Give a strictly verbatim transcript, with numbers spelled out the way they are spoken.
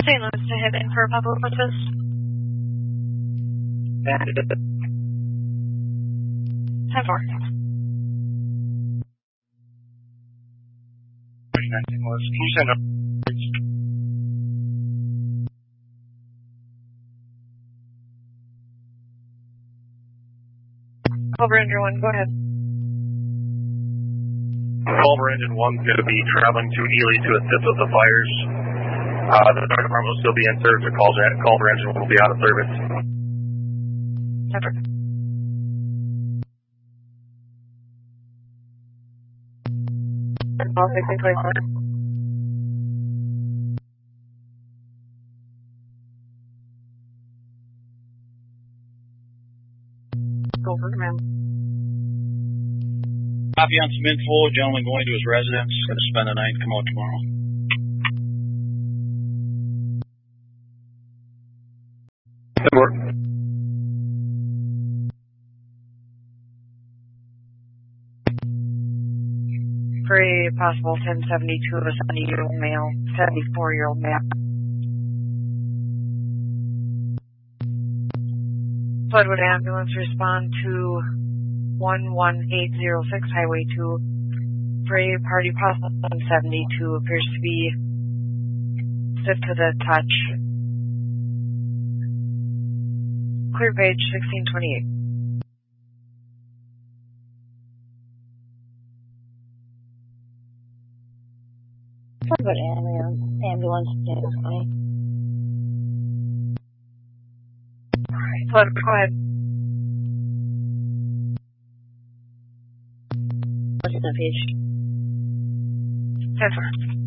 Saint Louis to hit in for Papa Memphis. ten four. Can you send up? Culver Engine one, go ahead. Culver Engine one is going to be traveling to Ely to assist with the fires. Uh, the fire department will still be in service. The Culver Engine one will be out of service. Separate. All sixteen twenty-four. Go for command. Copy on some info. Gentleman going to his residence. Going to spend the night. Come out tomorrow. Good work. Very possible ten seventy-two of a seventy-year-old male, seventy-four-year-old male. Floodwood ambulance respond to one one eight zero six Highway two. Bray party possible ten seventy-two appears to be stiff to the touch. Clear page sixteen twenty-eight. Floodwood ambulance, ambulance ten twenty. Flood, go ahead. What's the page? ten four.